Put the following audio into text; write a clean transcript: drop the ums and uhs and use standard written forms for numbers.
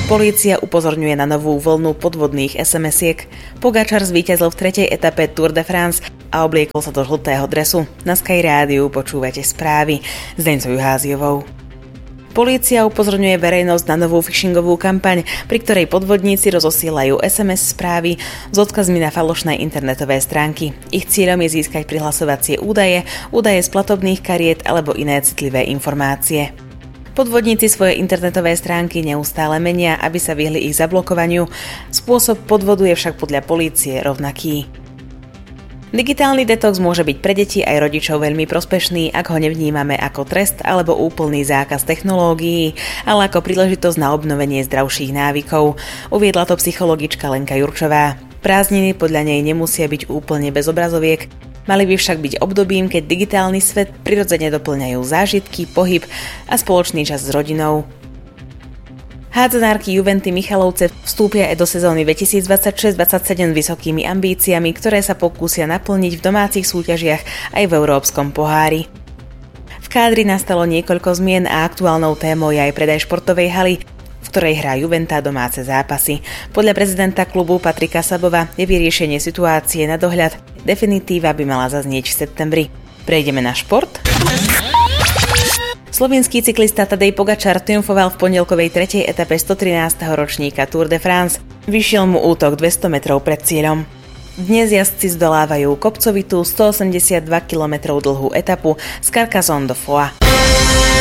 Polícia upozorňuje na novú vlnu podvodných SMS-iek. Pogačar zvíťazil v 3. etape Tour de France a obliekol sa do žltého dresu. Na Sky Rádiu počúvate správy s Deňou Juháziovou. Polícia upozorňuje verejnosť na novú phishingovú kampaň, pri ktorej podvodníci rozosielajú SMS správy s odkazmi na falošné internetové stránky. Ich cieľom je získať prihlasovacie údaje z platobných kariet alebo iné citlivé informácie. Podvodníci svoje internetové stránky neustále menia, aby sa vyhli ich zablokovaniu. Spôsob podvodu je však podľa polície rovnaký. Digitálny detox môže byť pre deti aj rodičov veľmi prospešný, ak ho nevnímame ako trest alebo úplný zákaz technológií, ale ako príležitosť na obnovenie zdravších návykov, uviedla to psychologička Lenka Jurčová. Prázdniny podľa nej nemusia byť úplne bez obrazoviek, mali by však byť obdobím, keď digitálny svet prirodzene doplňajú zážitky, pohyb a spoločný čas s rodinou. Hádzanárky Juventy Michalovce vstúpia aj do sezóny 2026-27 vysokými ambíciami, ktoré sa pokúsia naplniť v domácich súťažiach aj v Európskom pohári. V kádri nastalo niekoľko zmien a aktuálnou témou je aj predaj športovej haly, v ktorej hrá Juventa domáce zápasy. Podľa prezidenta klubu Patrika Sabova je vyriešenie situácie na dohľad. Definitíva by mala zaznieť v septembri. Prejdeme na šport. Slovenský cyklista Tadej Pogačar triumfoval v pondelkovej 3. etape 113. ročníka Tour de France. Vyšiel mu útok 200 metrov pred cieľom. Dnes jazdci zdolávajú kopcovitú 182 km dlhú etapu z Carcassonne do Foix.